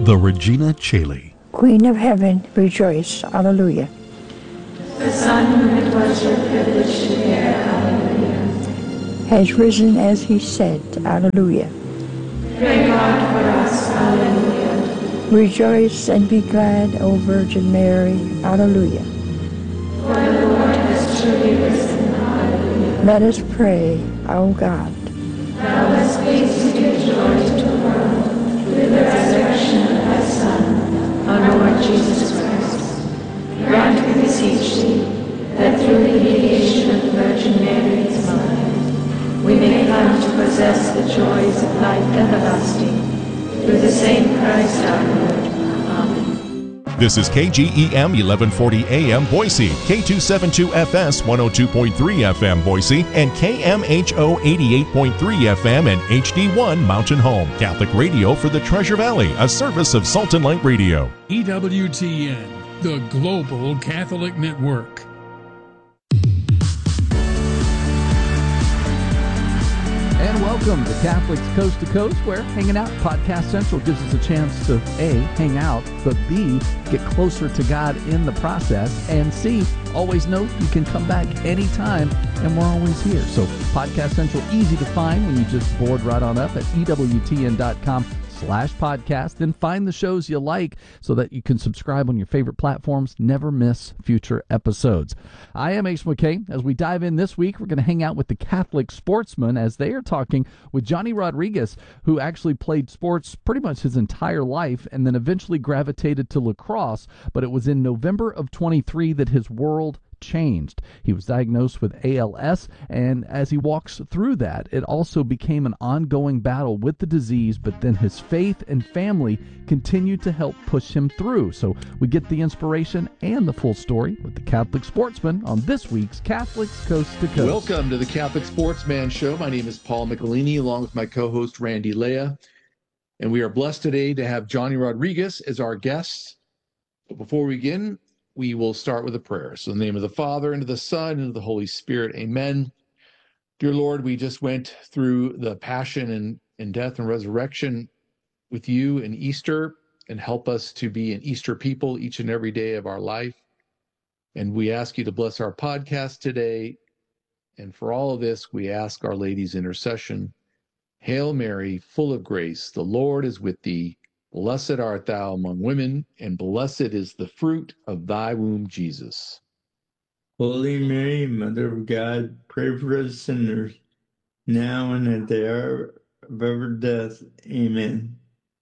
The Regina Caeli. Queen of Heaven, rejoice. Hallelujah. The Son whom it was your privilege to bear, hallelujah, has risen as he said. Hallelujah. pray God for us, hallelujah, Rejoice and be glad, O Virgin Mary. Hallelujah. for the Lord has truly risen, hallelujah. Let us pray, O God. Thou hast pleased to give joy to the world through the resurrection of thy Son, our Lord Jesus Christ. Grant, we beseech thee, that through the mediation of the Virgin Mary, his mother, we may come to possess the joys of life everlasting, through the same Christ our Lord. Amen. This is KGEM 1140 AM Boise, K272FS 102.3 FM Boise, and KMHO 88.3 FM and HD1 Mountain Home. Catholic radio for the Treasure Valley, a service of Salt and Light Radio. EWTN, the Global Catholic Network. And welcome to Catholics Coast to Coast, where hanging out Podcast Central gives us a chance to A, hang out, but B, get closer to God in the process, and C, always know you can come back anytime, and we're always here. So Podcast Central, easy to find when you just board right on up at EWTN.com/podcast. Then find the shows you like so that you can subscribe on your favorite platforms, never miss future episodes. I am Ace McKay. As we dive in this week, we're going to hang out with the Catholic sportsmen as they are talking with Johnny Rodriguez, who actually played sports pretty much his entire life and then eventually gravitated to lacrosse, but it was in November of 23 that his world changed. He was diagnosed with ALS, and as he walks through that, it also became an ongoing battle with the disease, but then his faith and family continued to help push him through. So we get the inspiration and the full story with the Catholic sportsman on this week's Catholics Coast to Coast. Welcome to the Catholic Sportsman Show. My name is Paul Michelini, along with my co-host Randy Lea, and we are blessed today to have Johnny Rodriguez as our guest. But before we begin, we will start with a prayer. So in the name of the Father, and of the Son, and of the Holy Spirit, amen. Dear Lord, we just went through the passion and death and resurrection with you in Easter, and help us to be an Easter people each and every day of our life. And we ask you to bless our podcast today. And for all of this, we ask Our Lady's intercession. Hail Mary, full of grace, the Lord is with thee. Blessed art thou among women, and blessed is the fruit of thy womb, Jesus. Holy Mary, Mother of God, pray for us sinners, now and at the hour of our death. Amen.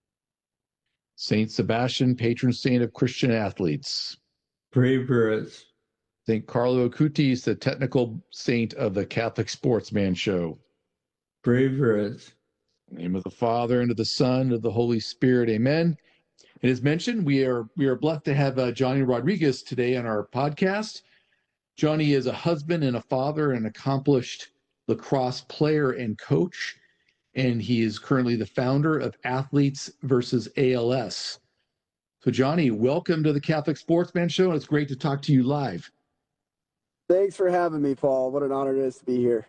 Saint Sebastian, patron saint of Christian athletes, pray for us. Saint Carlo Acutis, the technical saint of the Catholic Sportsman Show, pray for us. In the name of the Father, and of the Son, and of the Holy Spirit, amen. And as mentioned, we are blessed to have Johnny Rodriguez today on our podcast. Johnny is a husband and a father, an accomplished lacrosse player and coach, and he is currently the founder of Athletes versus ALS. So Johnny, welcome to the Catholic Sportsman Show, and it's great to talk to you live. Thanks for having me, Paul. What an honor it is to be here.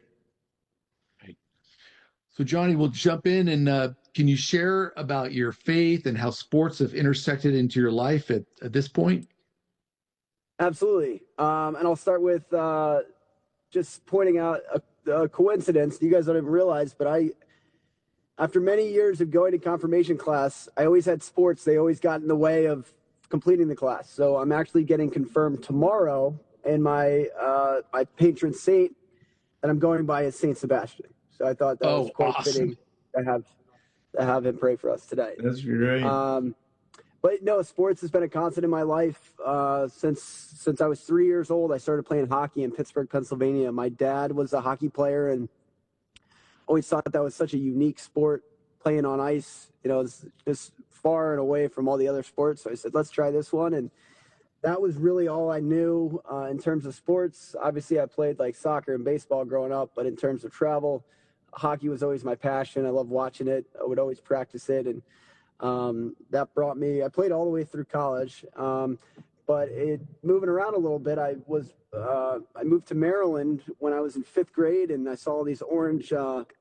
So Johnny, we'll jump in, and can you share about your faith and how sports have intersected into your life at this point? Absolutely. And I'll start with just pointing out a coincidence you guys don't even realize, but after many years of going to confirmation class, I always had sports. They always got in the way of completing the class. So I'm actually getting confirmed tomorrow, and my patron saint that I'm going by is Saint Sebastian. So I thought that was quite fitting to have him pray for us today. That's great. But no, sports has been a constant in my life since I was 3 years old. I started playing hockey in Pittsburgh, Pennsylvania. My dad was a hockey player, and always thought that was such a unique sport, playing on ice. You know, it's just far and away from all the other sports. So I said, let's try this one, and that was really all I knew in terms of sports. Obviously, I played like soccer and baseball growing up, but in terms of travel, hockey was always my passion. I loved watching it. I would always practice it, and that brought me. I played all the way through college, but moving around a little bit. I moved to Maryland when I was in 5th grade, and I saw these orange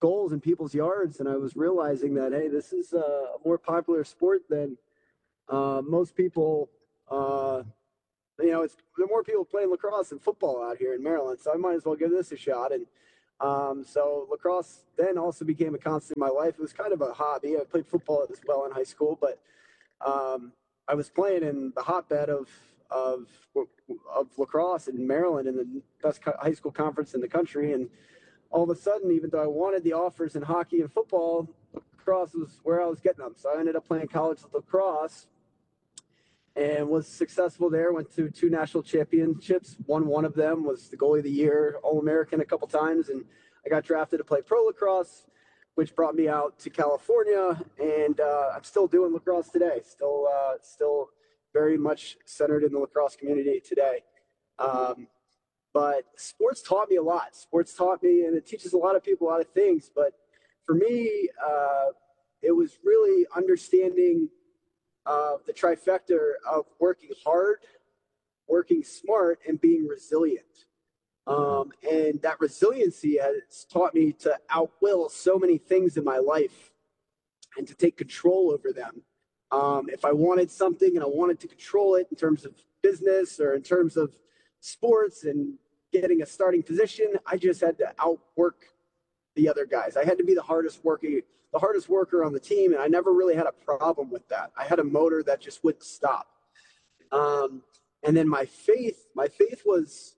goals in people's yards, and I was realizing that, hey, this is a more popular sport than most people. There are more people playing lacrosse than football out here in Maryland, so I might as well give this a shot. And so lacrosse then also became a constant in my life. It was kind of a hobby. I played football as well in high school, but I was playing in the hotbed of lacrosse in Maryland, in the best high school conference in the country. And all of a sudden, even though I wanted the offers in hockey and football, lacrosse was where I was getting them. So I ended up playing college lacrosse and was successful there. Went to 2 national championships. Won one of them, was the goalie of the year, All-American a couple times. And I got drafted to play pro lacrosse, which brought me out to California. And I'm still doing lacrosse today. Still very much centered in the lacrosse community today. But sports taught me a lot. Sports taught me, and it teaches a lot of people a lot of things. But for me, it was really understanding the trifecta of working hard, working smart, and being resilient. And that resiliency has taught me to outwill so many things in my life and to take control over them. If I wanted something and I wanted to control it in terms of business or in terms of sports and getting a starting position, I just had to outwork the other guys. I had to be the hardest worker on the team, and I never really had a problem with that. I had a motor that just wouldn't stop. And then my faith was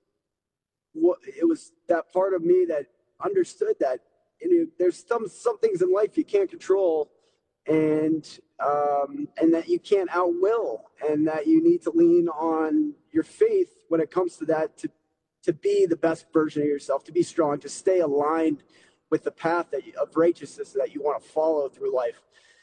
that part of me that understood that there's some things in life you can't control, and that you can't outwill, and that you need to lean on your faith when it comes to that to be the best version of yourself, to be strong, to stay aligned with the path of righteousness that you want to follow through life.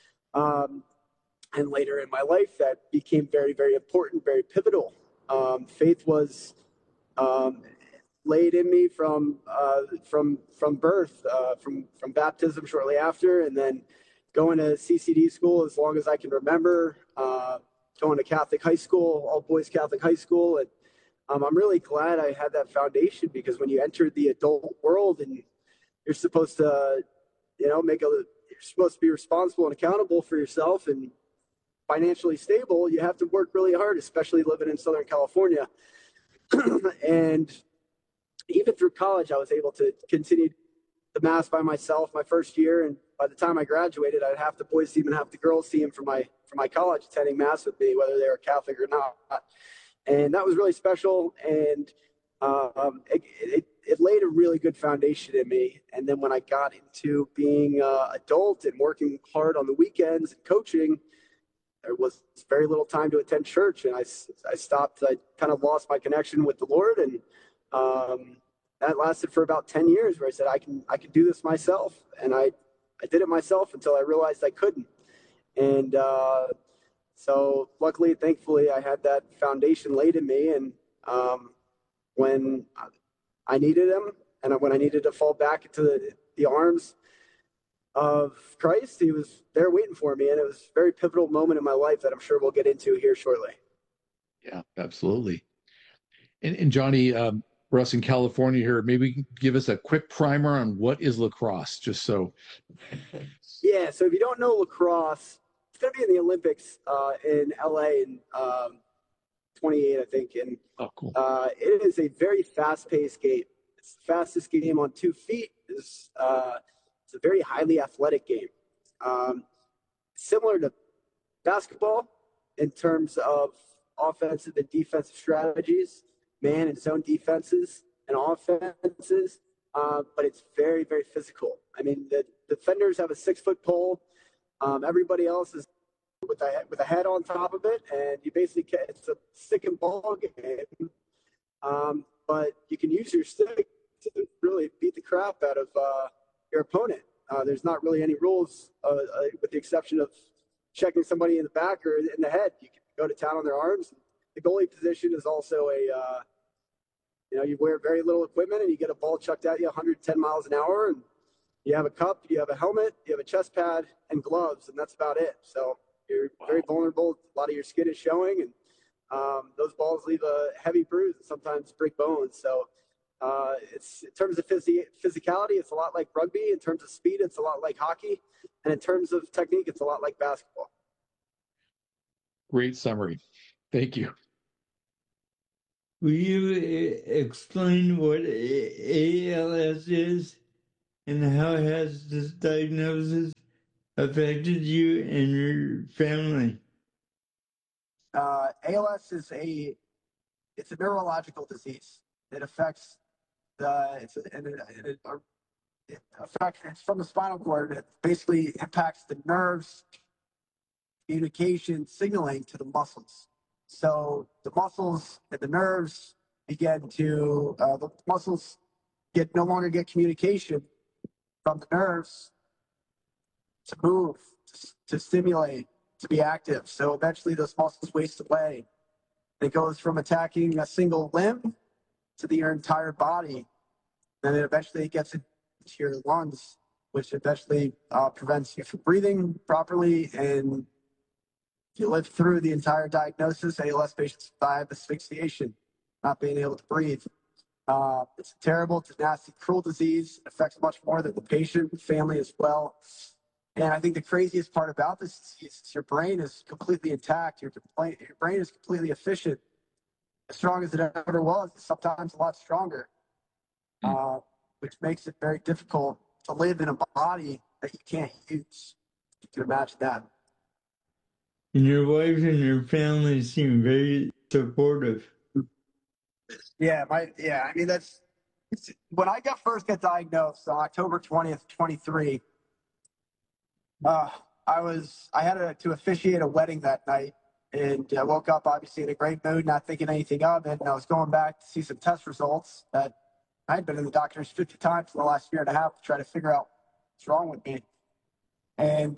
And later in my life, that became very, very important, very pivotal. Faith was laid in me from birth, from baptism shortly after, and then going to CCD school as long as I can remember, going to Catholic high school, all boys Catholic high school. And I'm really glad I had that foundation, because when you enter the adult world and you're supposed to, you're supposed to be responsible and accountable for yourself and financially stable, you have to work really hard, especially living in Southern California. And even through college, I was able to continue the Mass by myself my first year. And by the time I graduated, I'd half the boys team and half the girls team for my college attending Mass with me, whether they were Catholic or not. And that was really special. And it laid a really good foundation in me. And then when I got into being adult and working hard on the weekends and coaching, there was very little time to attend church, and I stopped. I kind of lost my connection with the Lord, and that lasted for about 10 years, where I said I can do this myself, and I did it myself until I realized I couldn't. And so luckily, thankfully, I had that foundation laid in me, and when I needed him, and when I needed to fall back into the arms of Christ, he was there waiting for me. And it was a very pivotal moment in my life that I'm sure we'll get into here shortly. Yeah, absolutely. And Johnny, Russ in California here, maybe give us a quick primer on what is lacrosse, just so. Yeah, so if you don't know lacrosse, it's going to be in the Olympics in LA in 28, I think. And cool. It is a very fast-paced game. It's the fastest game on 2 feet. It's a very highly athletic game. Similar to basketball in terms of offensive and defensive strategies, man and zone defenses and offenses, but it's very, very physical. I mean, the defenders have a 6-foot pole. Everybody else is with a head on top of it, and you basically it's a stick and ball game. But you can use your stick to really beat the crap out of your opponent. There's not really any rules, with the exception of checking somebody in the back or in the head. You can go to town on their arms. The goalie position is also you wear very little equipment, and you get a ball chucked at you 110 miles an hour, and you have a cup, you have a helmet, you have a chest pad, and gloves, and that's about it. So you're very vulnerable. A lot of your skin is showing, and those balls leave a heavy bruise and sometimes break bones. So It's in terms of physicality, it's a lot like rugby. In terms of speed, it's a lot like hockey, and in terms of technique, it's a lot like basketball. Great summary. Thank you. Will you explain what ALS is and how has this diagnosis affected you and your family? ALS is it's a neurological disease. It affects it's from the spinal cord. It basically impacts the nerves, communication, signaling to the muscles. So the muscles and the nerves begin to the muscles no longer get communication from the nerves to move, to stimulate, to be active. So eventually those muscles waste away. It goes from attacking a single limb to your entire body. And then eventually it gets into your lungs, which eventually prevents you from breathing properly. And if you live through the entire diagnosis, ALS patients die of asphyxiation, not being able to breathe. It's terrible. It's a nasty, cruel disease. It affects much more than the patient, the family as well. And I think the craziest part about this disease is your brain is completely intact. Your brain is completely efficient, as strong as it ever was, sometimes a lot stronger, which makes it very difficult to live in a body that you can't use. You can imagine that. And your wife and your family seem very supportive. Yeah, I mean, when I first got diagnosed on October 20th, 23. I had to officiate a wedding that night, and I woke up obviously in a great mood, not thinking anything of it. And I was going back to see some test results that I had been in the doctor's 50 times in the last year and a half to try to figure out what's wrong with me. And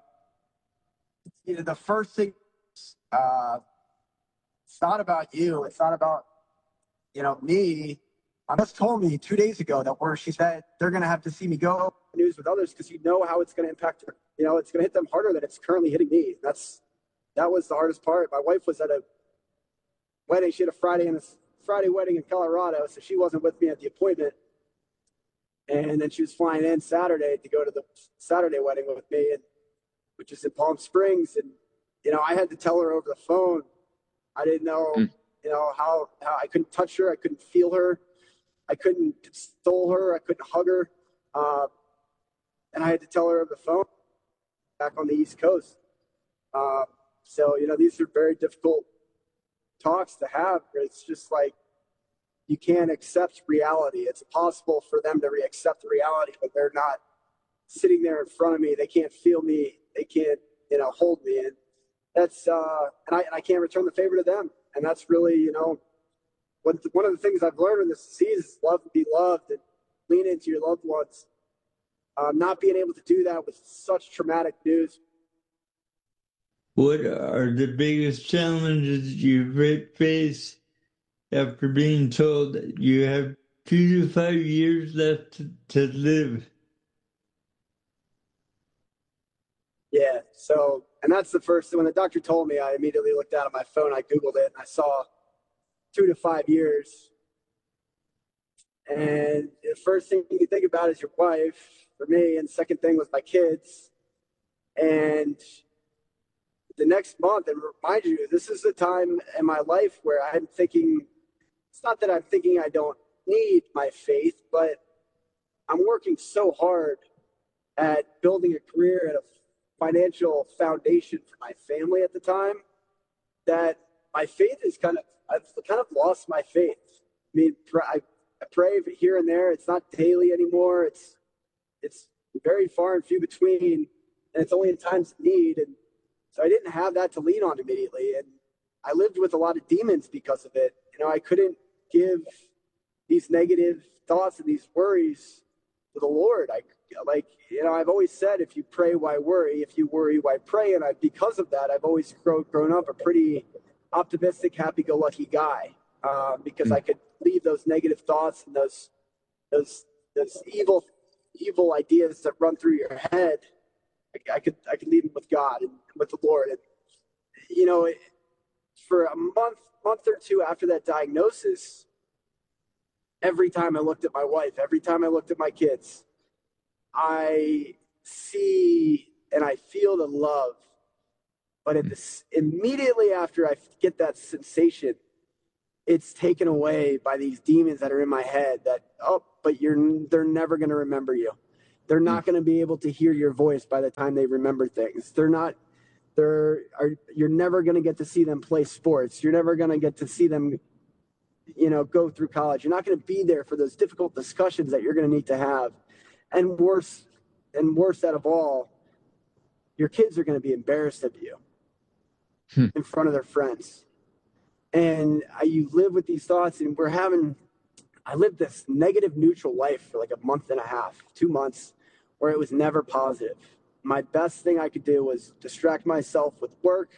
the first thing, it's not about you. It's not about me. Just told me 2 days ago that she said they're going to have to see me go news with others because how it's going to impact her. It's going to hit them harder than it's currently hitting me. That was the hardest part. My wife was at a wedding. She had a Friday wedding in Colorado, so she wasn't with me at the appointment. And then she was flying in Saturday to go to the Saturday wedding with me, which is in Palm Springs. And I had to tell her over the phone. I didn't know, how I couldn't touch her. I couldn't feel her. I couldn't console her. I couldn't hug her. And I had to tell her over the phone back on the East Coast. So, these are very difficult talks to have. It's just like you can't accept reality. It's impossible for them to accept the reality, but they're not sitting there in front of me. They can't feel me. They can't, hold me. And that's, and I can't return the favor to them. And that's really, one of the things I've learned in this disease is love and be loved and lean into your loved ones. Not being able to do that with such traumatic news. What are the biggest challenges you face after being told that you have 2 to 5 years left to live? Yeah, and that's the first thing. When the doctor told me, I immediately looked out at my phone, I Googled it, and I saw 2 to 5 years. And the first thing you think about is your wife, for me, and the second thing was my kids. And the next month, and remind you, this is a time in my life where I'm thinking, it's not that I'm thinking I don't need my faith, but I'm working so hard at building a career and a financial foundation for my family at the time that my faith is I've kind of lost my faith. I mean, I pray here and there. It's not daily anymore. It's very far and few between, and it's only in times of need. And so I didn't have that to lean on immediately. And I lived with a lot of demons because of it. I couldn't give these negative thoughts and these worries to the Lord. I've always said, if you pray, why worry? If you worry, why pray? And because of that, I've always grown up a pretty optimistic, happy-go-lucky guy, because I could leave those negative thoughts and those evil ideas that run through your head. I could leave them with God and with the Lord. And for a month or two after that diagnosis, every time I looked at my wife, every time I looked at my kids, I see and I feel the love. But immediately after I get that sensation, it's taken away by these demons that are in my head that, but they're never going to remember you. They're not going to be able to hear your voice by the time they remember things. You're never going to get to see them play sports. You're never going to get to see them, go through college. You're not going to be there for those difficult discussions that you're going to need to have. And worse out of all, your kids are going to be embarrassed of you in front of their friends. And you live with these thoughts, and I lived this negative neutral life for like a month and a half, 2 months, where it was never positive. My best thing I could do was distract myself with work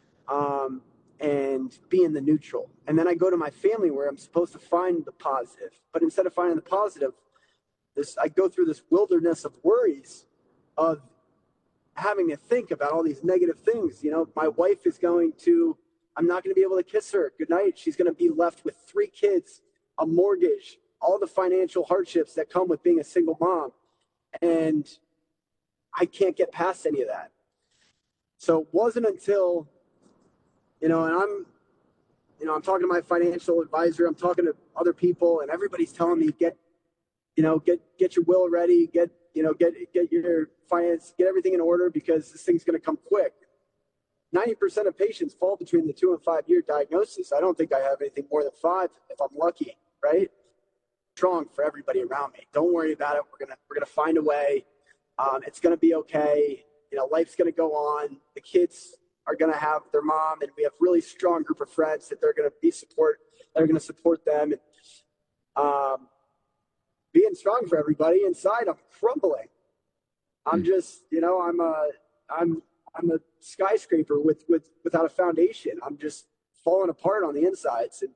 and be in the neutral. And then I go to my family where I'm supposed to find the positive. But instead of finding the positive, I go through this wilderness of worries of having to think about all these negative things. My wife I'm not going to be able to kiss her goodnight. She's going to be left with 3 kids, a mortgage, all the financial hardships that come with being a single mom. And I can't get past any of that. So it wasn't until, and I'm talking to my financial advisor, I'm talking to other people, and everybody's telling me, get your will ready, get your finance, get everything in order because this thing's going to come quick. 90% of patients fall between the 2 and 5 year diagnosis. I don't think I have anything more than 5 if I'm lucky, right? Strong for everybody around me. Don't worry about it. We're gonna find a way. It's gonna be okay. Life's gonna go on. The kids are gonna have their mom, and we have really strong group of friends that they're gonna support them. And being strong for everybody inside, I'm crumbling. I'm just, I'm a skyscraper without a foundation. I'm just falling apart on the insides. And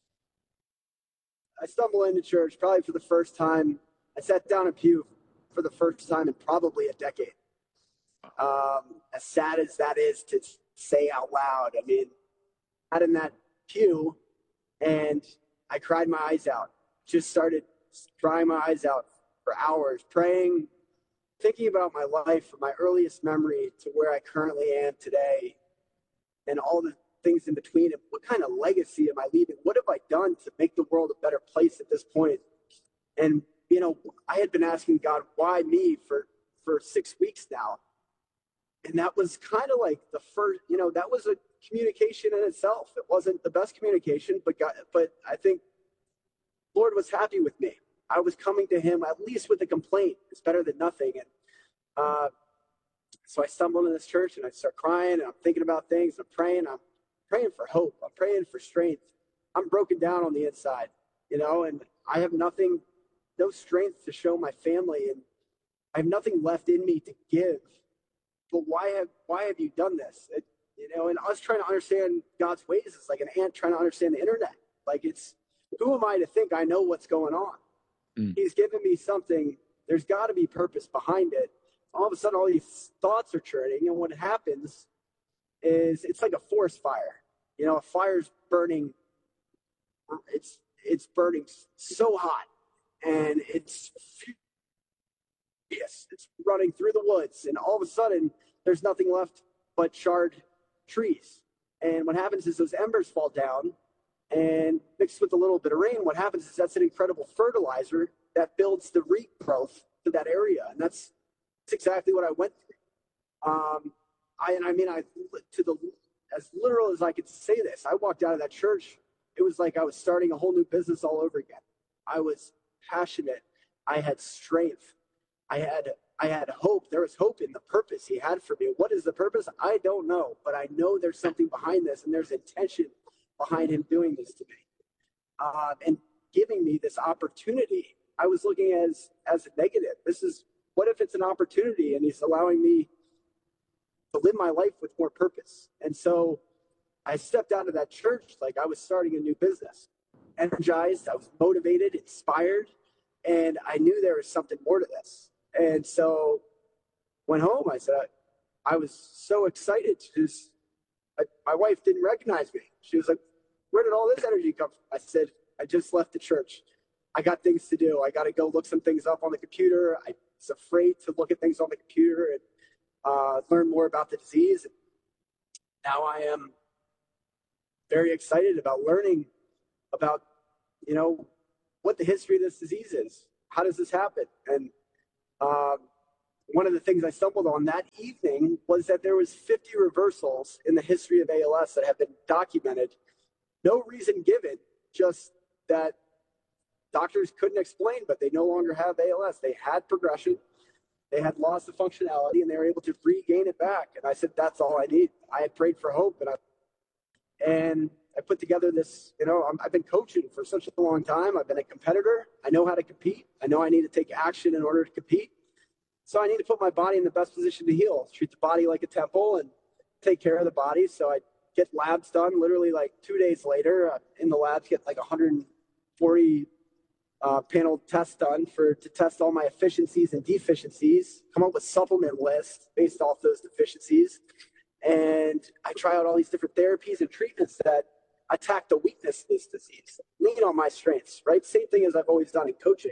I stumble into church probably for the first time. I sat down in pew for the first time in probably a decade. As sad as that is to say out loud, I mean, I sat in that pew and I cried my eyes out. Just started crying my eyes out for hours, praying, thinking about my life from my earliest memory to where I currently am today and all the things in between. And what kind of legacy am I leaving? What have I done to make the world a better place at this point? And, I had been asking God, why me for 6 weeks now? And that was kind of like the first, that was a communication in itself. It wasn't the best communication, but I think Lord was happy with me. I was coming to him at least with a complaint. It's better than nothing. And so I stumbled into this church and I start crying and I'm thinking about things. I'm praying for hope. I'm praying for strength. I'm broken down on the inside, and I have no strength to show my family, and I have nothing left in me to give. But why have you done this? And us trying to understand God's ways is like an ant trying to understand the internet. Like who am I to think I know what's going on? He's given me something. There's got to be purpose behind it. All of a sudden, all these thoughts are churning, and what happens is it's like a forest fire. A fire's burning. It's burning so hot, and it's furious. It's running through the woods, and all of a sudden, there's nothing left but charred trees. And what happens is those embers fall down, and mixed with a little bit of rain, what happens is that's an incredible fertilizer that builds the regrowth to that area. And that's exactly what I went through. As literal as I could say this, I walked out of that church. It was like I was starting a whole new business all over again. I was passionate. I had strength. I had hope. There was hope in the purpose he had for me. What is the purpose? I don't know, but I know there's something behind this, and there's intention behind him doing this to me and giving me this opportunity. I was looking as a negative. What if it's an opportunity and he's allowing me to live my life with more purpose? And so I stepped out of that church like I was starting a new business, energized, I was motivated, inspired, and I knew there was something more to this. And so went home. I said, I was so excited. My wife didn't recognize me. She was like, where did all this energy come from? I said, I just left the church. I got things to do. I got to go look some things up on the computer. I was afraid to look at things on the computer and learn more about the disease. Now I am very excited about learning about, what the history of this disease is. How does this happen? And one of the things I stumbled on that evening was that there was 50 reversals in the history of ALS that have been documented. No reason given, just that doctors couldn't explain, but they no longer have ALS. They had progression, they had loss of functionality, and they were able to regain it back. And I said, that's all I need. I had prayed for hope, and I put together this, I've been coaching for such a long time. I've been a competitor. I know how to compete. I know I need to take action in order to compete. So I need to put my body in the best position to heal, treat the body like a temple and take care of the body. So I get labs done literally like 2 days later in the labs, get like 140 panel tests done to test all my efficiencies and deficiencies, come up with supplement lists based off those deficiencies. And I try out all these different therapies and treatments that attack the weakness of this disease, lean on my strengths, right? Same thing as I've always done in coaching.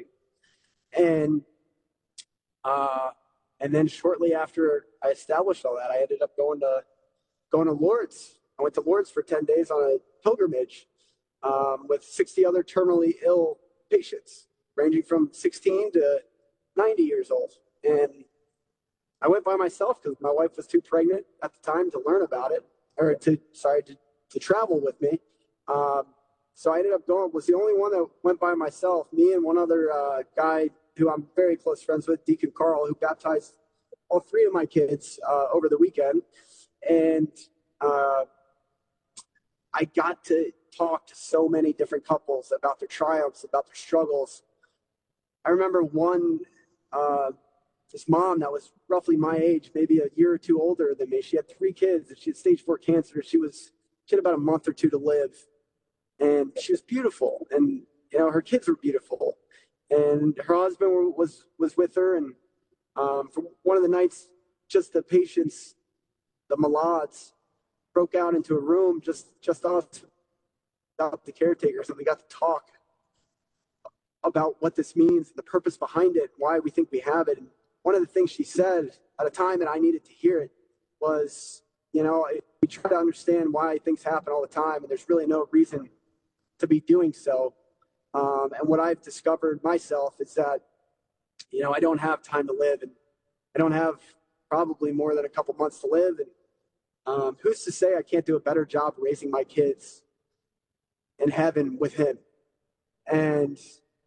And then shortly after I established all that, I ended up going to Lourdes. I went to Lourdes for 10 days on a pilgrimage with 60 other terminally ill patients, ranging from 16 to 90 years old. And I went by myself because my wife was too pregnant at the time to learn about it, or to travel with me. So I ended up was the only one that went by myself, me and one other guy who I'm very close friends with, Deacon Carl, who baptized all 3 of my kids over the weekend. And I got to talk to so many different couples about their triumphs, about their struggles. I remember one, this mom that was roughly my age, maybe a year or 2 older than me. She had 3 kids, and she had stage 4 cancer. She had about a month or 2 to live, and she was beautiful, and her kids were beautiful, and her husband was with her. And for one of the nights, just the patients, the Malads, broke out into a room, just us, the caretakers, and we got to talk about what this means, the purpose behind it, why we think we have it. And one of the things she said at a time that I needed to hear it was, we try to understand why things happen all the time, and there's really no reason to be doing so. And what I've discovered myself is that, I don't have time to live, and I don't have probably more than a couple months to live. And who's to say I can't do a better job raising my kids in heaven with him? And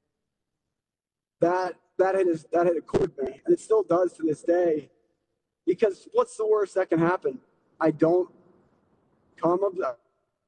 that had occurred to me, and it still does to this day, because what's the worst that can happen? I don't come of that.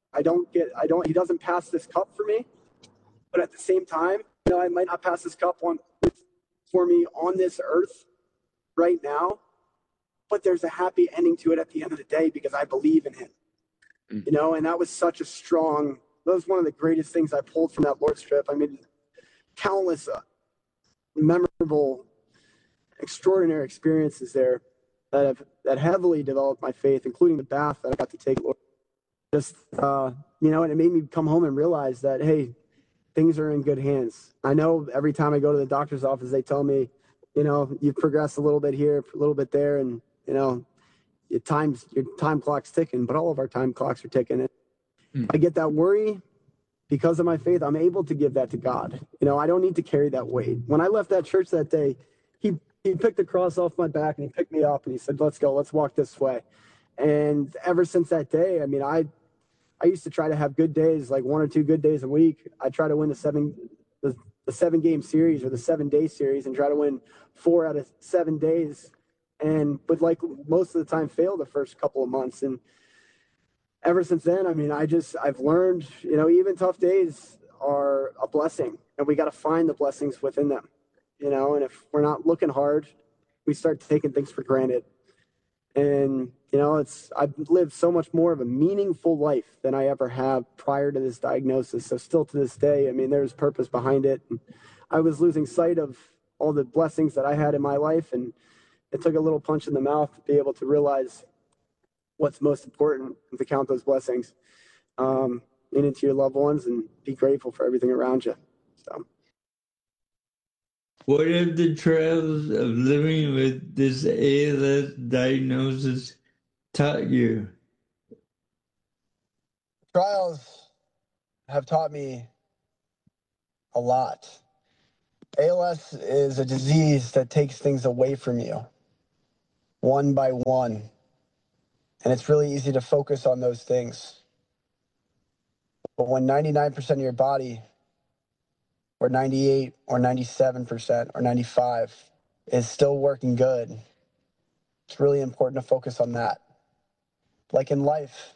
He doesn't pass this cup for me, but at the same time, I might not pass this cup for me on this earth right now, but there's a happy ending to it at the end of the day because I believe in him, and that was one of the greatest things I pulled from that Lourdes trip. I mean, countless memorable, extraordinary experiences there that heavily developed my faith, including the bath that I got to take. Just, and it made me come home and realize that, hey, things are in good hands. I know every time I go to the doctor's office, they tell me, you've progressed a little bit here, a little bit there, and, your time clock's ticking, but all of our time clocks are ticking. I get that worry. Because of my faith, I'm able to give that to God. I don't need to carry that weight. When I left that church that day, he picked the cross off my back and he picked me up and he said, let's go, let's walk this way. And ever since that day, I mean, I used to try to have good days, like 1 or 2 good days a week. I try to win the 7-game series or the 7-day series and try to win 4 out of 7 days. But like most of the time fail the first couple of months. And ever since then, I mean, I've learned, even tough days are a blessing, and we got to find the blessings within them, and if we're not looking hard, we start taking things for granted. And, I've lived so much more of a meaningful life than I ever have prior to this diagnosis. So still to this day, I mean, there's purpose behind it. And I was losing sight of all the blessings that I had in my life, and it took a little punch in the mouth to be able to realize what's most important and to count those blessings into your loved ones and be grateful for everything around you. So What have the trials of living with this ALS diagnosis taught you? Trials have taught me a lot. ALS is a disease that takes things away from you one by one. And it's really easy to focus on those things. But when 99% of your body, or 98, or 97%, or 95 is still working good, it's really important to focus on that. Like in life,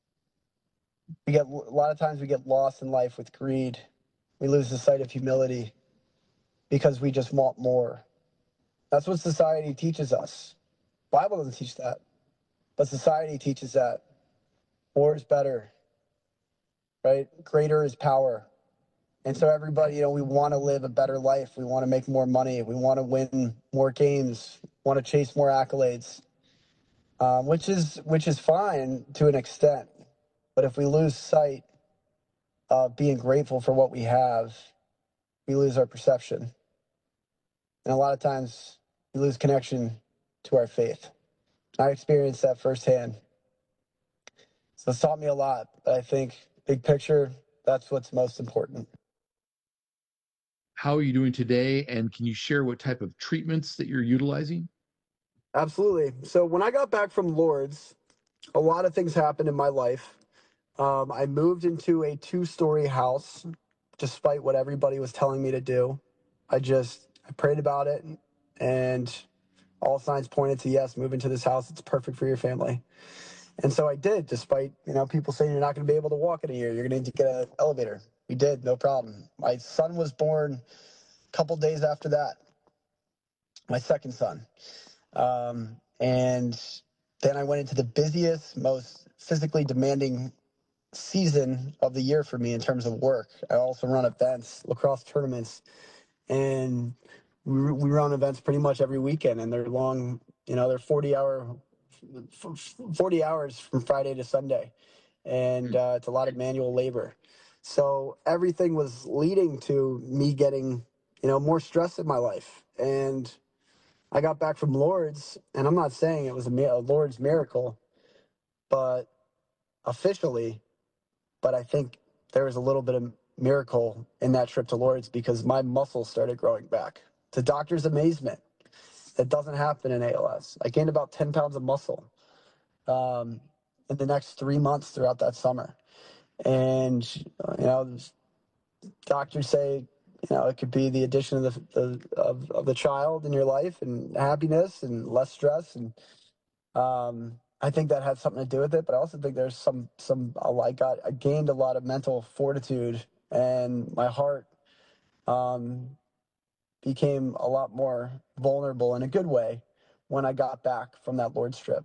a lot of times we get lost in life with greed. We lose the sight of humility because we just want more. That's what society teaches us. Bible doesn't teach that, but society teaches that. More is better, right? Greater is power. And so everybody, we want to live a better life. We want to make more money. We want to win more games, want to chase more accolades, which is fine to an extent. But if we lose sight of being grateful for what we have, we lose our perception. And a lot of times we lose connection to our faith. I experienced that firsthand. So it's taught me a lot, but I think big picture, that's what's most important. How are you doing today? And can you share what type of treatments that you're utilizing? Absolutely. So when I got back from Lourdes, a lot of things happened in my life. I moved into a 2-story house, despite what everybody was telling me to do. I prayed about it, and all signs pointed to, yes, move into this house. It's perfect for your family. And so I did, despite, people saying you're not going to be able to walk in a year. You're going to need to get an elevator. We did, no problem. My son was born a couple days after that, my second son. And then I went into the busiest, most physically demanding season of the year for me in terms of work. I also run events, lacrosse tournaments, and we run events pretty much every weekend, and they're long, they're 40 hours from Friday to Sunday. And it's a lot of manual labor. So everything was leading to me getting, more stress in my life. And I got back from Lourdes, and I'm not saying it was a Lourdes miracle, but officially, but I think there was a little bit of miracle in that trip to Lourdes because my muscles started growing back. To doctor's amazement, that doesn't happen in ALS. I gained about 10 pounds of muscle in the next 3 months throughout that summer. And, doctors say, it could be the addition of the child in your life and happiness and less stress. And I think that had something to do with it. But I also think there's I gained a lot of mental fortitude, and my heart became a lot more vulnerable in a good way when I got back from that Lourdes trip.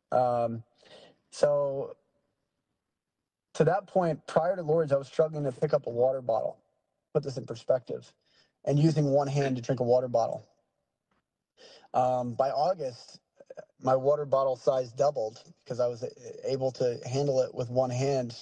So to that point, prior to Lourdes, I was struggling to pick up a water bottle. Put this in perspective, and using one hand to drink a water bottle. By August, my water bottle size doubled because I was able to handle it with one hand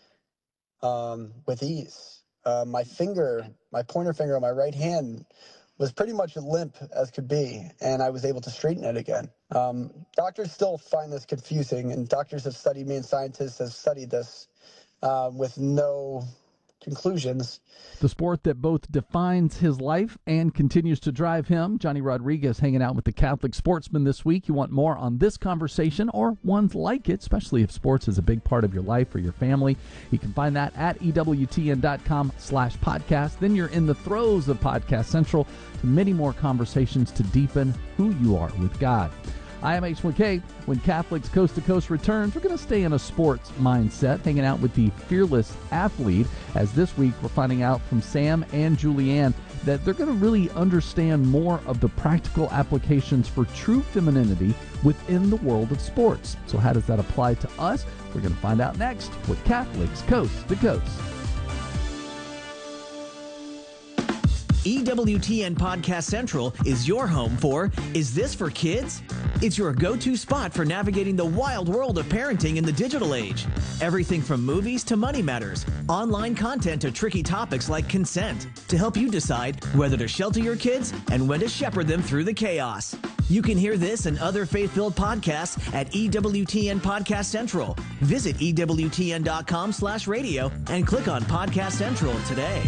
with ease. My pointer finger on my right hand was pretty much limp as could be, and I was able to straighten it again. Doctors still find this confusing, and doctors have studied me, and scientists have studied this with no conclusions. The sport that both defines his life and continues to drive him. Johnny Rodriguez hanging out with the Catholic Sportsman this week. You want more on this conversation or ones like it, especially if sports is a big part of your life or your family. You can find that at EWTN.com/podcast. Then you're in the throes of Podcast Central to many more conversations to deepen who you are with God. I am H1K. When Catholics Coast to Coast returns, we're going to stay in a sports mindset, hanging out with the fearless athlete, as this week we're finding out from Sam and Julianne that they're going to really understand more of the practical applications for true femininity within the world of sports. So how does that apply to us? We're going to find out next with Catholics Coast to Coast. EWTN Podcast Central is your home for Is This for Kids? It's your go-to spot for navigating the wild world of parenting in the digital age. Everything from movies to money matters, online content to tricky topics like consent, to help you decide whether to shelter your kids and when to shepherd them through the chaos. You can hear this and other faith-filled podcasts at EWTN Podcast Central. Visit EWTN.com/radio and click on Podcast Central today.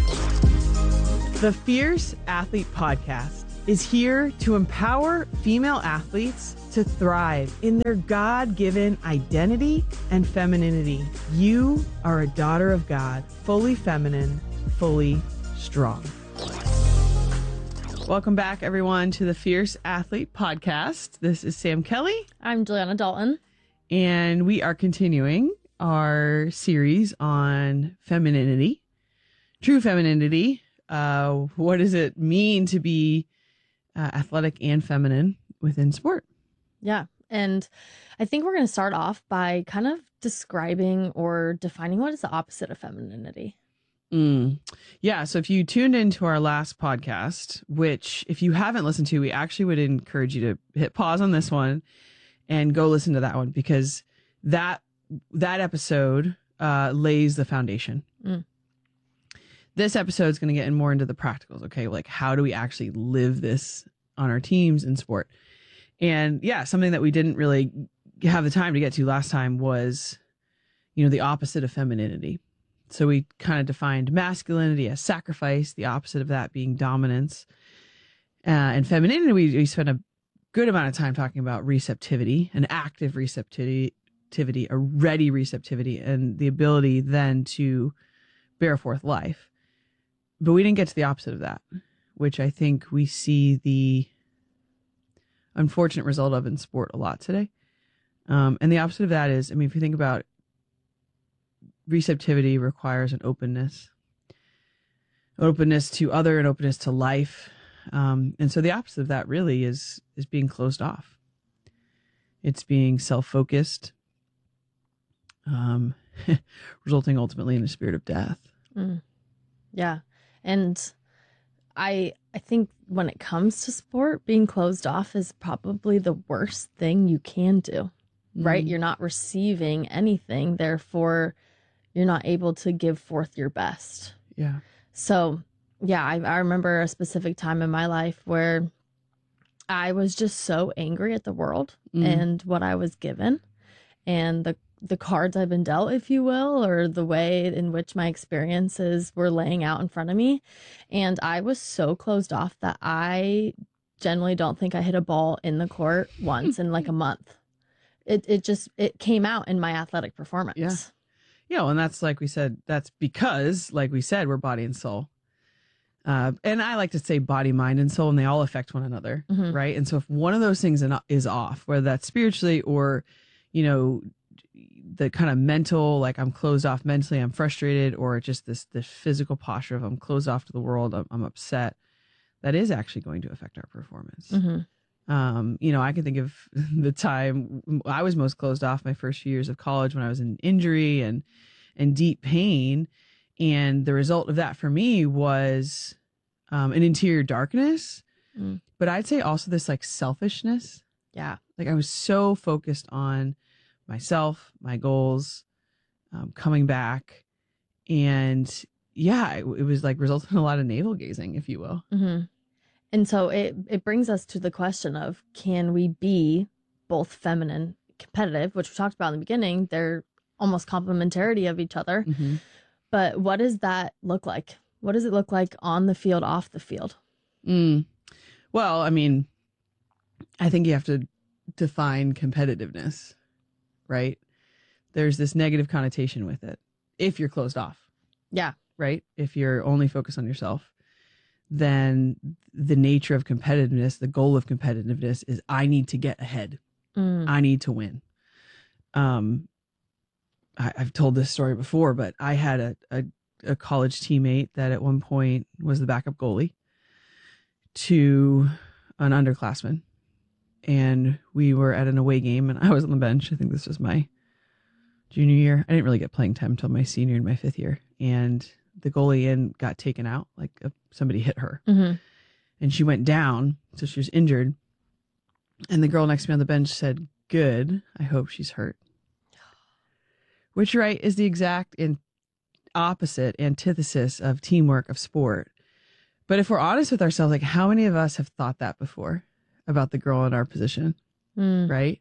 The Fierce Athlete Podcast is here to empower female athletes to thrive in their God-given identity and femininity. You are a daughter of God, fully feminine, fully strong. Welcome back, everyone, to the Fierce Athlete Podcast. This is Sam Kelly. I'm Juliana Dalton. And we are continuing our series on femininity, true femininity. What does it mean to be athletic and feminine within sport? Yeah. And I think we're going to start off by kind of describing or defining what is the opposite of femininity. Yeah. So if you tuned into our last podcast, which if you haven't listened to, we actually would encourage you to hit pause on this one and go listen to that one, because that episode lays the foundation. This episode is going to get more into the practicals. Okay. Like, how do we actually live this on our teams in sport? And yeah, something that we didn't really have the time to get to last time was, the opposite of femininity. So we kind of defined masculinity as sacrifice, the opposite of that being dominance. And femininity, we spent a good amount of time talking about receptivity, an active receptivity, a ready receptivity, and the ability then to bear forth life. But we didn't get to the opposite of that, which I think we see the unfortunate result of in sport a lot today. And the opposite of that is, if you think about receptivity requires an openness to other and openness to life. And so the opposite of that really is being closed off. It's being self-focused, resulting ultimately in a spirit of death. Yeah. And I think when it comes to sport, being closed off is probably the worst thing you can do, right? You're not receiving anything. Therefore, you're not able to give forth your best. Yeah. So, yeah, I remember a specific time in my life where I was just so angry at the world and what I was given and the cards I've been dealt, if you will, or the way in which my experiences were laying out in front of me. And I was so closed off that I generally don't think I hit a ball in the court once in like a month. It came out in my athletic performance. Yeah. Yeah, and that's like we said, that's because, like we said, we're body and soul. And I like to say body, mind, and soul, and they all affect one another, right? And so if one of those things is off, whether that's spiritually or, the kind of mental, like I'm closed off mentally, I'm frustrated, or just this physical posture of I'm closed off to the world, I'm upset, that is actually going to affect our performance. I can think of the time I was most closed off my first few years of college when I was in injury and deep pain. And the result of that for me was an interior darkness, but I'd say also this like selfishness. Yeah. Like I was so focused on myself, my goals, coming back. And yeah, it was like resulted in a lot of navel gazing, if you will. And so it brings us to the question of, can we be both feminine, competitive, which we talked about in the beginning? They're almost complementarity of each other. But what does that look like? What does it look like on the field, off the field? Well, I think you have to define competitiveness, right? There's this negative connotation with it if you're closed off. Yeah. Right? If you're only focused on yourself, then the nature of competitiveness, the goal of competitiveness is I need to get ahead. I need to win. I've told this story before, but I had a college teammate that at one point was the backup goalie to an underclassman. And we were at an away game and I was on the bench. I think this was my junior year. I didn't really get playing time until my senior and my fifth year. And the goalie in got taken out, like somebody hit her. Mm-hmm. And she went down, so she was injured. And the girl next to me on the bench said, "Good, I hope she's hurt." Which, right, is the exact opposite antithesis of teamwork, of sport. But if we're honest with ourselves, like, how many of us have thought that before about the girl in our position, right?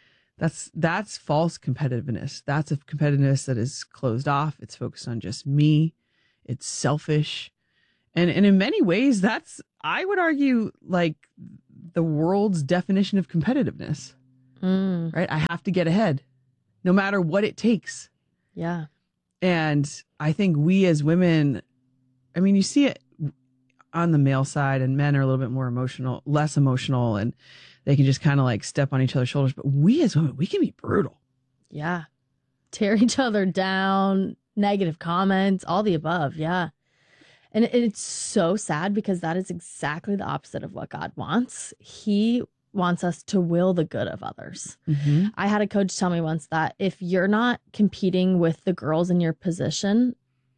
That's false competitiveness. That's a competitiveness that is closed off. It's focused on just me. It's selfish. And in many ways, that's, I would argue, like the world's definition of competitiveness, right? I have to get ahead no matter what it takes. Yeah. And I think we as women, I mean, you see it on the male side, and men are a little bit more emotional, less emotional, and they can just kind of like step on each other's shoulders. But we as women, we can be brutal. Yeah. Tear each other down, negative comments, all the above. Yeah. And it's so sad because that is exactly the opposite of what God wants. He wants us to will the good of others. Mm-hmm. I had a coach tell me once that if you're not competing with the girls in your position,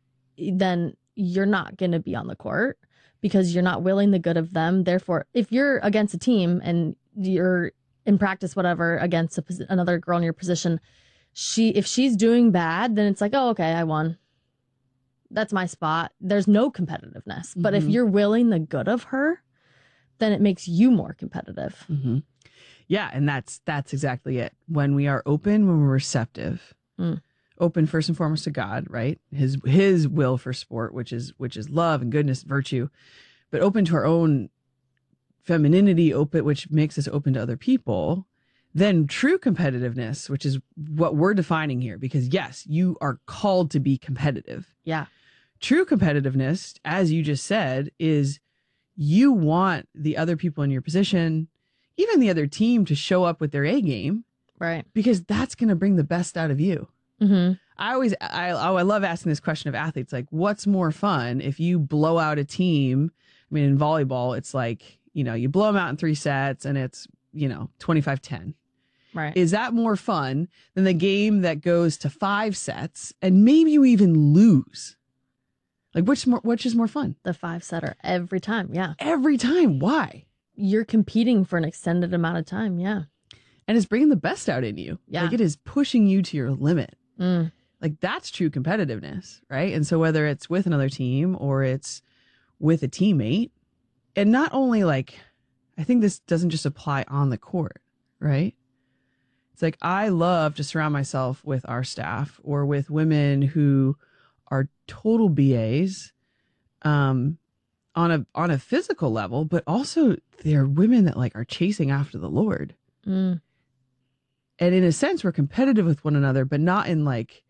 then you're not going to be on the court because you're not willing the good of them. Therefore, if you're against a team and you're in practice, whatever, against another girl in your position, if she's doing bad, then it's like, oh, okay, I won. That's my spot. There's no competitiveness. But if you're willing the good of her, then it makes you more competitive. Mm-hmm. Yeah. And that's exactly it. When we are open, when we're receptive, open first and foremost to God, right? His will for sport, which is love and goodness, virtue, but open to our own femininity, which makes us open to other people. Then true competitiveness, which is what we're defining here, because yes, you are called to be competitive. Yeah. True competitiveness, as you just said, is you want the other people in your position, even the other team, to show up with their A game. Right. Because that's going to bring the best out of you. Mm-hmm. I love asking this question of athletes, like, what's more fun if you blow out a team? I mean, in volleyball, it's like, you blow them out in 3 sets and it's, 25-10. Right. Is that more fun than the game that goes to 5 sets and maybe you even lose? Like, which is more fun? The 5-setter every time. Yeah. Every time. Why? You're competing for an extended amount of time. Yeah. And it's bringing the best out in you. Yeah. Like, it is pushing you to your limit. Like, that's true competitiveness, right? And so whether it's with another team or it's with a teammate, and not only like, I think this doesn't just apply on the court, right? It's like, I love to surround myself with our staff or with women who are total BAs on a physical level, but also they're women that like are chasing after the Lord. And in a sense, we're competitive with one another, but not in like,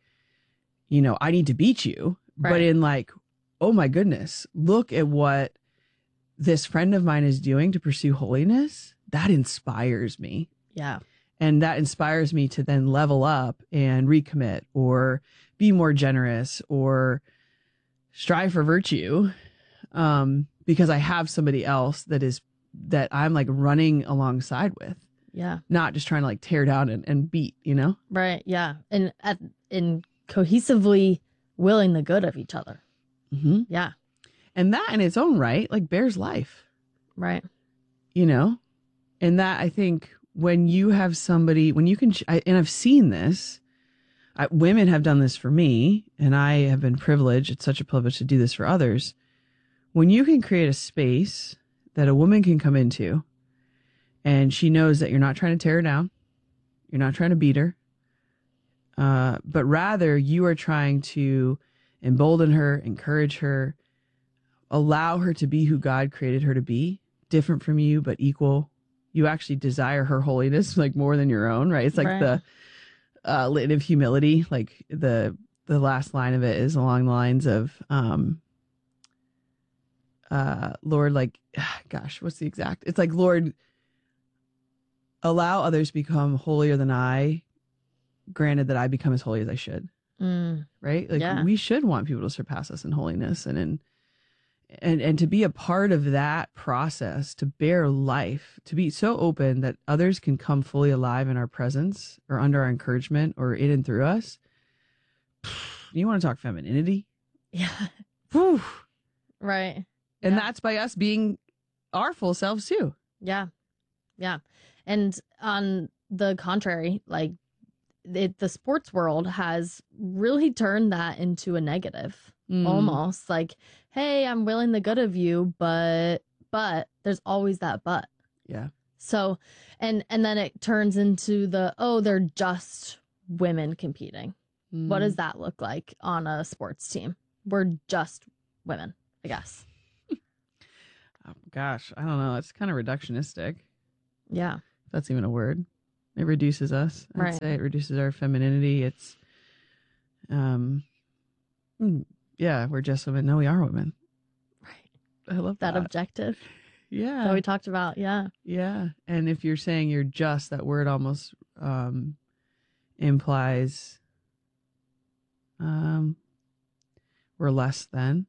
I need to beat you, but in like, oh my goodness, look at what this friend of mine is doing to pursue holiness. That inspires me. Yeah. And that inspires me to then level up and recommit or be more generous or strive for virtue, because I have somebody else that I'm like running alongside with. Yeah. Not just trying to like tear down and beat, Right. Yeah. And in cohesively willing the good of each other. Mm-hmm. Yeah. And that in its own right, like, bears life. Right. And that, I think, when you have somebody, when you can, and I've seen this, women have done this for me, and I have been privileged. It's such a privilege to do this for others. When you can create a space that a woman can come into, and she knows that you're not trying to tear her down, you're not trying to beat her, but rather you are trying to embolden her, encourage her, allow her to be who God created her to be, different from you, but equal. You actually desire her holiness like more than your own, right? It's like the litany of humility. Like the last line of it is along the lines of, Lord, like, gosh, what's the exact? It's like, Lord, allow others to become holier than I, granted that I become as holy as I should. Right? Like, we should want people to surpass us in holiness and to be a part of that process, to bear life, to be so open that others can come fully alive in our presence or under our encouragement or in and through us. You want to talk femininity? Yeah. whew. Right. And Yeah. that's by us being our full selves too. Yeah. Yeah. And on the contrary, like the sports world has really turned that into a negative. Almost like, hey, I'm willing the good of you, but there's always that but. Yeah. So and then it turns into they're just women competing. What does that look like on a sports team? We're just women, I guess. Oh, gosh, I don't know. It's kind of reductionistic. Yeah. If that's even a word. It reduces us. I'd Right. say it reduces our femininity. It's, yeah, we're just women. No, we are women. Right. I love That that. objective Yeah. that we talked about. Yeah. Yeah. And if you're saying you're just, that word almost implies we're less than.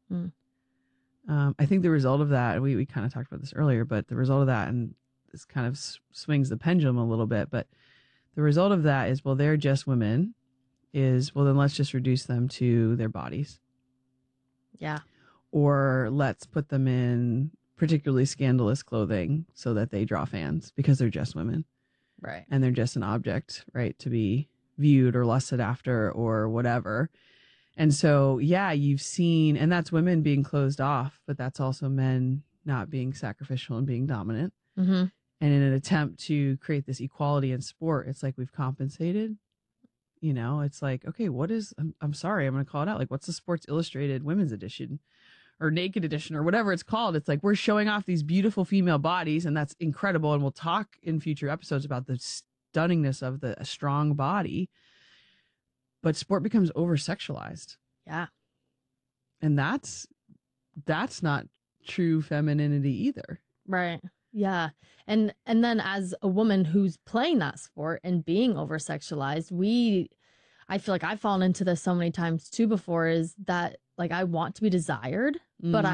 I think the result of that, we kind of talked about this earlier, but the result of that, and this kind of swings the pendulum a little bit, but the result of that is, well, they're just women, is, well, then let's just reduce them to their bodies. Yeah. Or let's put them in particularly scandalous clothing so that they draw fans because they're just women. Right. And they're just an object, right, to be viewed or lusted after or whatever. And so, yeah, you've seen, and that's women being closed off, but that's also men not being sacrificial and being dominant. Mm-hmm. And in an attempt to create this equality in sport, it's like we've compensated. You know, it's like, okay, what is, I'm sorry, I'm going to call it out. Like, what's the Sports Illustrated women's edition or naked edition or whatever it's called? It's like we're showing off these beautiful female bodies, and that's incredible. And we'll talk in future episodes about the stunningness of a strong body. But sport becomes over-sexualized. Yeah. And that's not true femininity either. Right. Yeah. And then as a woman who's playing that sport and being over-sexualized, I feel like I've fallen into this so many times too before, is that like I want to be desired, but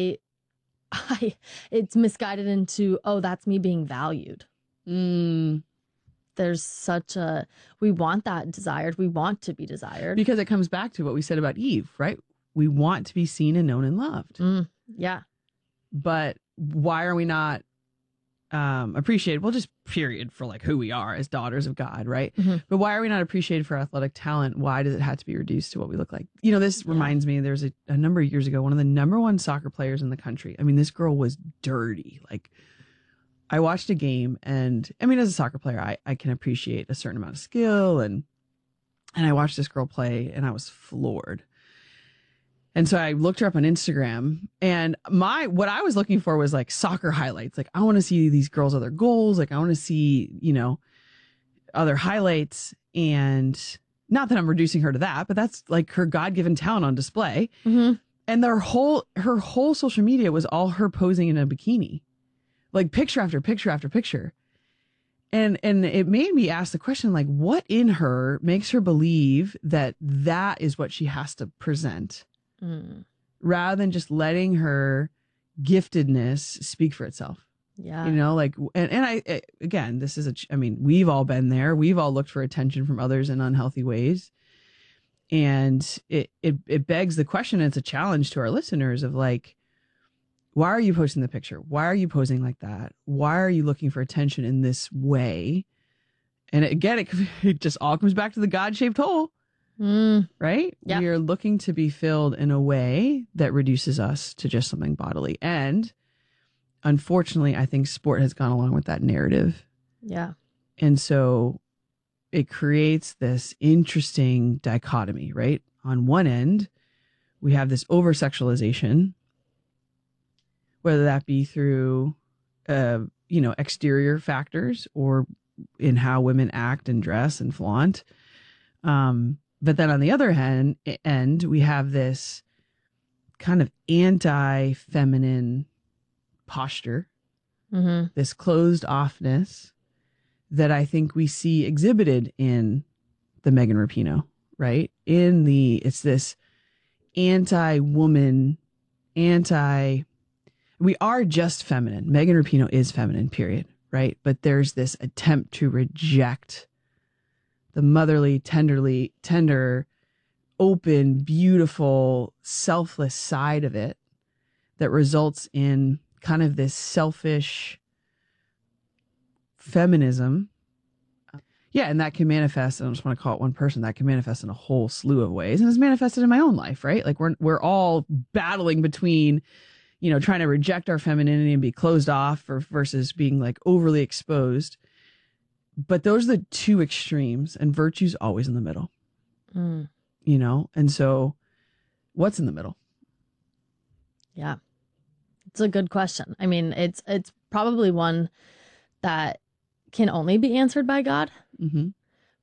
it's misguided into, oh, that's me being valued. There's we want that desired. We want to be desired. Because it comes back to what we said about Eve, right? We want to be seen and known and loved. Yeah. But why are we not appreciated? Well, just period, for like who we are as daughters of God, right? Mm-hmm. But why are we not appreciated for athletic talent? Why does it have to be reduced to what we look like? You know, this reminds me, there's a number of years ago, one of the number one soccer players in the country. I mean, this girl was dirty. Like, I watched a game, and I mean, as a soccer player, I can appreciate a certain amount of skill, and I watched this girl play, and I was floored. And so I looked her up on Instagram, and what I was looking for was like soccer highlights. Like, I want to see these girls' other goals. Like, I want to see, you know, other highlights. And not that I'm reducing her to that, but that's like her God-given talent on display. Mm-hmm. And her whole social media was all her posing in a bikini, like picture after picture after picture. And it made me ask the question, like, what in her makes her believe that is what she has to present? Rather than just letting her giftedness speak for itself. Yeah. You know, like, and I, again, this is I mean, we've all been there. We've all looked for attention from others in unhealthy ways. And it begs the question, and it's a challenge to our listeners of like, why are you posting the picture? Why are you posing like that? Why are you looking for attention in this way? And again, it just all comes back to the God-shaped hole. Right? Yeah. We are looking to be filled in a way that reduces us to just something bodily. And unfortunately, I think sport has gone along with that narrative. Yeah. And so it creates this interesting dichotomy, right? On one end, we have this over-sexualization, whether that be through, exterior factors or in how women act and dress and flaunt. But then on the other end, we have this kind of anti-feminine posture, this closed offness that I think we see exhibited in the Megan Rapinoe, right? It's this anti-woman, we are just feminine. Megan Rapinoe is feminine, period, right? But there's this attempt to reject the motherly, tender open, beautiful, selfless side of it that results in kind of this selfish feminism. Yeah, and that can manifest, I don't just want to call it one person, that can manifest in a whole slew of ways. And it's manifested in my own life, right? Like we're all battling between, trying to reject our femininity and be closed off versus being like overly exposed. But those are the two extremes, and virtue's always in the middle. And so what's in the middle? Yeah, it's a good question. I mean, it's probably one that can only be answered by God.